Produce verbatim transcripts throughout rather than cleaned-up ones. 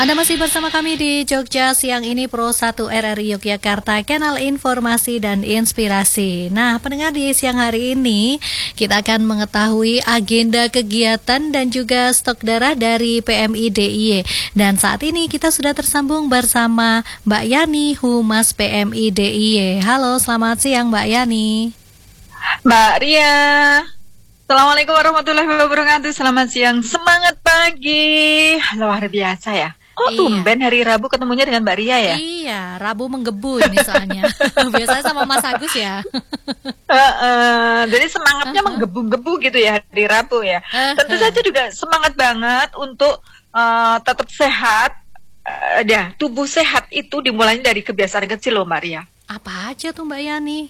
Anda masih bersama kami di Jogja Siang ini Pro satu R R I Yogyakarta, kanal informasi dan inspirasi. Nah, pendengar, di siang hari ini kita akan mengetahui agenda kegiatan dan juga stok darah dari P M I D I Y. Dan saat ini kita sudah tersambung bersama Mbak Yani, Humas P M I D I Y. Halo, selamat siang Mbak Yani. Mbak Ria, Assalamualaikum warahmatullahi wabarakatuh. Selamat siang, semangat pagi. Luar biasa ya. Oh, Iya. tumben hari Rabu ketemunya dengan Mbak Ria ya? Iya, Rabu menggebu ini soalnya. Biasanya sama Mas Agus ya. Uh, uh, jadi semangatnya Uh-huh. menggebu-gebu gitu ya hari Rabu ya. Uh-huh. Tentu saja juga semangat banget untuk uh, tetap sehat. Uh, ya, tubuh sehat itu dimulai dari kebiasaan kecil loh, Mbak Ria. Apa aja tuh Mbak Yani?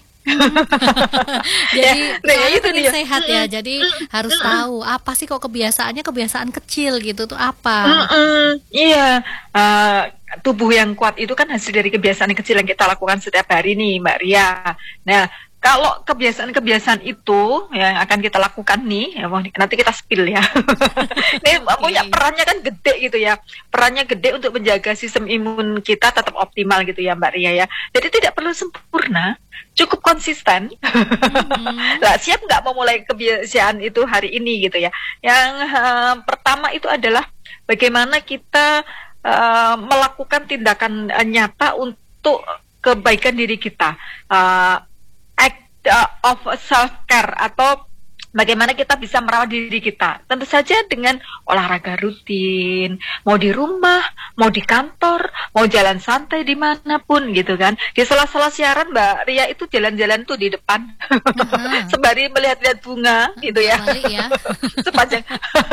Jadi Ya, nah, ya soalnya itu pengen dia. sehat ya, jadi harus tahu apa sih kok kebiasaannya kebiasaan kecil gitu tuh apa? Mm-mm, iya, uh, tubuh yang kuat itu kan hasil dari kebiasaan kecil yang kita lakukan setiap hari nih, Mbak Ria. Nah, kalau kebiasaan-kebiasaan itu yang akan kita lakukan nih, ya, nanti kita spill ya. Ini punya perannya kan gede gitu ya. Perannya gede untuk menjaga sistem imun kita tetap optimal gitu ya, Mbak Ria ya. Jadi tidak perlu sempurna, cukup konsisten. Mm-hmm. Lah, siap nggak memulai kebiasaan itu hari ini gitu ya. Yang uh, pertama itu adalah bagaimana kita uh, melakukan tindakan uh, nyata untuk kebaikan diri kita. Uh, act uh, of self-care atau bagaimana kita bisa merawat diri kita. Tentu saja dengan olahraga rutin, mau di rumah, mau di kantor, mau jalan santai dimanapun gitu kan. Di sela-sela siaran Mbak Ria itu jalan-jalan tuh di depan, Uh-huh. sembari melihat-lihat bunga gitu ya. Balik ya. sepanjang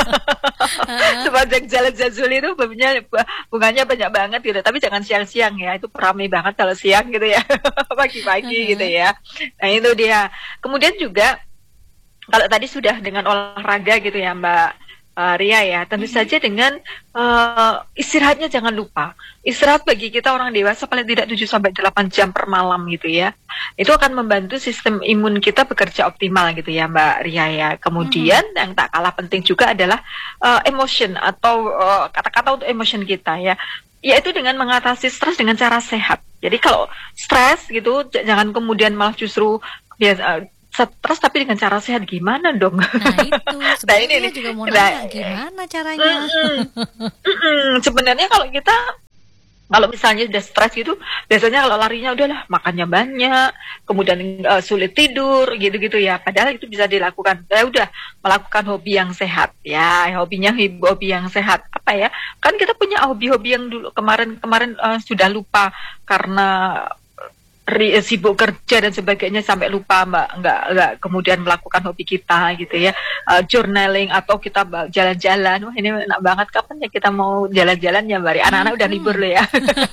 Uh-huh. sepanjang jalan Jazuli itu bunganya bunganya banyak banget gitu. Tapi jangan siang-siang ya, itu ramai banget kalau siang gitu ya, pagi-pagi Uh-huh. gitu ya. Nah itu dia. Kemudian juga kalau tadi sudah dengan olahraga gitu ya Mbak uh, Ria ya, tentu Mm-hmm. saja dengan uh, istirahatnya jangan lupa. Istirahat bagi kita orang dewasa paling tidak tujuh sampai delapan jam per malam gitu ya. Itu akan membantu sistem imun kita bekerja optimal gitu ya Mbak Ria ya. Kemudian Mm-hmm. yang tak kalah penting juga adalah uh, emotion atau uh, kata-kata untuk emotion kita ya. Yaitu dengan mengatasi stres dengan cara sehat. Jadi kalau stres gitu j- jangan kemudian malah justru biasa stres tapi dengan cara sehat, gimana dong? Nah itu Nah sebenarnya ini nih, juga mau nah, nanya gimana caranya. mm-mm, mm-mm. Sebenarnya kalau kita kalau misalnya udah stres gitu, biasanya kalau larinya udahlah makannya banyak, kemudian uh, sulit tidur gitu-gitu ya. Padahal itu bisa dilakukan. Ya udah melakukan hobi yang sehat ya, hobinya hobi yang sehat apa ya? Kan kita punya hobi-hobi yang dulu kemarin-kemarin uh, sudah lupa karena ri- sibuk kerja dan sebagainya sampai lupa mbak nggak nggak kemudian melakukan hobi kita gitu ya. Uh, journaling atau kita ba- jalan-jalan. Wah ini enak banget, kapan ya kita mau jalan-jalan ya Mbak Ri? Anak-anak udah libur loh ya.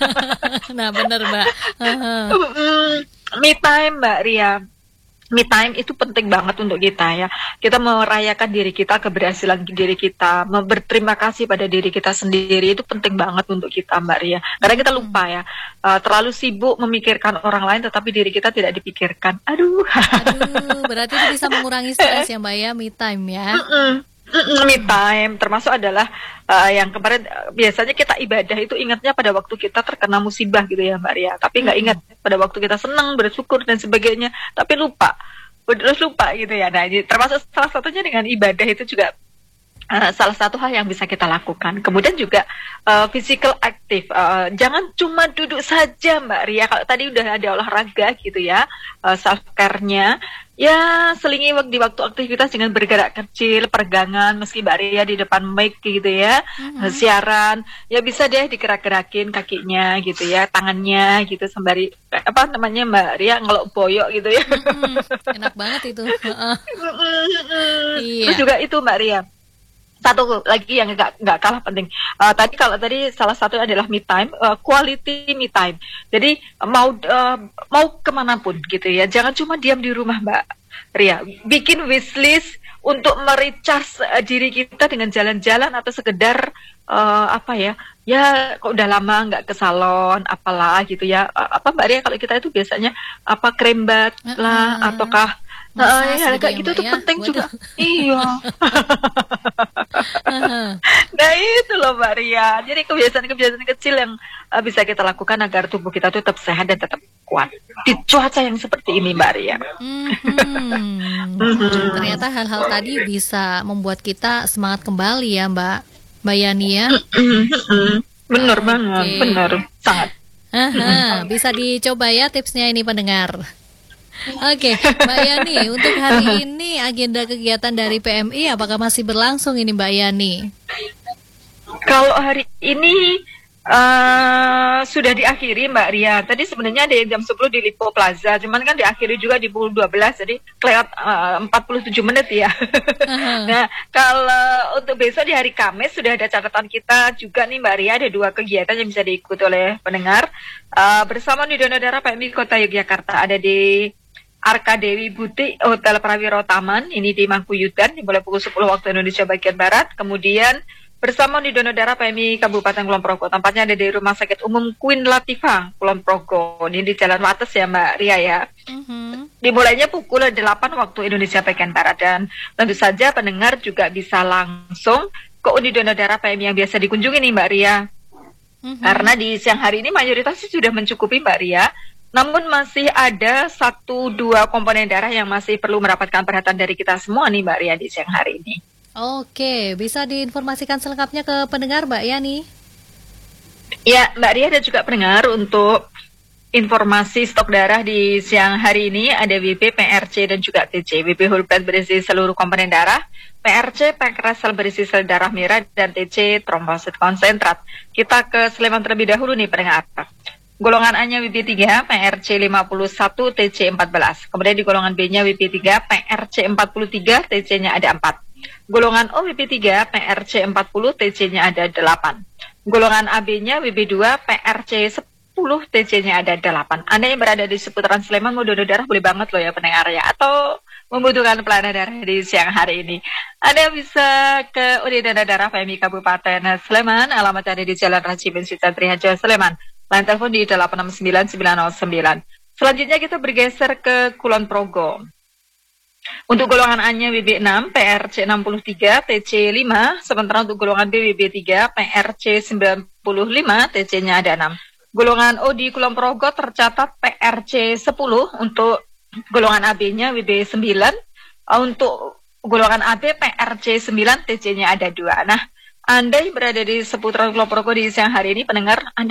Nah bener Mbak. Uh-huh. Mm, Me time Mbak Ria. Me time itu penting banget untuk kita ya. Kita merayakan diri kita, keberhasilan diri kita, mem- berterima kasih pada diri kita sendiri, itu penting banget untuk kita Mbak Ria. Karena kita lupa ya, uh, terlalu sibuk memikirkan orang lain tetapi diri kita tidak dipikirkan. Aduh. Aduh, berarti itu bisa mengurangi stres ya Mbak ya, me time ya. Mm-mm. Mm-mm, Me time termasuk adalah uh, yang kemarin uh, biasanya kita ibadah itu ingatnya pada waktu kita terkena musibah gitu ya Mbak Ria, tapi nggak ingat pada waktu kita senang, bersyukur dan sebagainya, tapi lupa terus lupa gitu ya. Nah ini termasuk salah satunya dengan ibadah itu juga Uh, salah satu hal yang bisa kita lakukan. Kemudian juga uh, physical active. Uh, jangan cuma duduk saja Mbak Ria. Kalau tadi udah ada olahraga gitu ya, uh, self care-nya. Ya selingi wak- di waktu aktivitas dengan bergerak kecil, peregangan, meski Mbak Ria di depan mic gitu ya, Mhm. siaran. Ya bisa deh digerak-gerakin kakinya gitu ya, tangannya gitu sembari apa namanya Mbak Ria ngelok boyok gitu ya. Mhm. Enak banget itu. Heeh. Iya. Terus juga itu Mbak Ria. Satu lagi yang nggak nggak kalah penting. Uh, tadi kalau tadi salah satu adalah me time, uh, quality me time. Jadi uh, mau uh, mau kemanapun gitu ya, jangan cuma diam di rumah Mbak Ria. Bikin wishlist untuk merecharge uh, diri kita dengan jalan-jalan atau sekedar uh, apa ya? Ya kok udah lama nggak ke salon, apalah gitu ya. Uh, apa Mbak Ria kalau kita itu biasanya apa krembat lah, Uh-uh. ataukah Nah, Massage ya, gitu kayak ya gitu Mbak tuh ya? penting juga. Waduh. Iya. Nah itu loh Mbak Ria. Jadi kebiasaan-kebiasaan kecil yang uh, bisa kita lakukan agar tubuh kita tuh tetap sehat dan tetap kuat di cuaca yang seperti ini Mbak Ria. Mhm. Mhm. Ternyata hal-hal tadi bisa membuat kita semangat kembali ya Mbak Mbak Yani ya. Mhm. Bener banget, Oke. bener sangat. Aha, bisa dicoba ya tipsnya ini pendengar. Oke, Mbak Yani, untuk hari ini agenda kegiatan dari P M I apakah masih berlangsung ini Mbak Yani? Kalau hari ini uh, sudah diakhiri Mbak Ria. Tadi sebenarnya ada jam sepuluh di Lipo Plaza, cuman kan diakhiri juga di pukul dua belas, jadi kelewat uh, empat puluh tujuh menit ya. Nah, kalau untuk besok di hari Kamis sudah ada catatan kita juga nih Mbak Ria, ada dua kegiatan yang bisa diikuti oleh pendengar. Uh, bersama di Donodara P M I Kota Yogyakarta, ada di Arka Dewi Butik Hotel Prawiro Taman, ini di Mangkuyudan, dimulai pukul sepuluh waktu Indonesia bagian Barat. Kemudian bersama di Donodara P M I Kabupaten Kulon Progo, tempatnya ada di Rumah Sakit Umum Queen Latifah Kulon Progo, ini di Jalan Wates ya Mbak Ria ya. Mm-hmm. Dimulainya pukul delapan waktu Indonesia bagian Barat, dan tentu saja pendengar juga bisa langsung ke Uni Donodara P M I yang biasa dikunjungi nih Mbak Ria. Mm-hmm. Karena di siang hari ini mayoritas sudah mencukupi Mbak Ria. Namun masih ada satu dua komponen darah yang masih perlu mendapatkan perhatian dari kita semua nih Mbak Ria di siang hari ini. Oke, bisa diinformasikan selengkapnya ke pendengar Mbak Yani? Ya, Mbak Ria dan juga pendengar, untuk informasi stok darah di siang hari ini ada W B, P R C dan juga T C. W B whole blood berisi seluruh komponen darah, P R C pankreas sel berisi sel darah merah, dan T C trombosit konsentrat. Kita ke Sleman terlebih dahulu nih pendengar. Golongan A-nya W B tiga, P R C lima puluh satu, T C empat belas. Kemudian di golongan B-nya W B tiga, P R C empat puluh tiga, T C-nya ada empat. Golongan O W B tiga, P R C empat puluh, T C-nya ada delapan. Golongan A B-nya W B dua, P R C sepuluh, T C-nya ada delapan. Anda yang berada di seputaran Sleman mau donor darah boleh banget loh ya pendengar ya, atau membutuhkan pelayanan darah di siang hari ini, Anda bisa ke Unit Donor Darah P M I Kabupaten Sleman, alamat ada di Jalan Raji bin Sita Triharjo Sleman. Line telepon di delapan enam sembilan sembilan nol sembilan. Selanjutnya kita bergeser ke Kulon Progo. Untuk golongan A-nya W B enam, P R C enam puluh tiga, T C lima. Sementara untuk golongan B, W B tiga, P R C sembilan puluh lima, T C-nya ada enam. Golongan O di Kulon Progo tercatat P R C sepuluh. Untuk golongan A B-nya W B sembilan. Untuk golongan A B, P R C sembilan, T C-nya ada dua. Nah, Anda yang berada di seputaran Kulon Progo di siang hari ini pendengar, Anda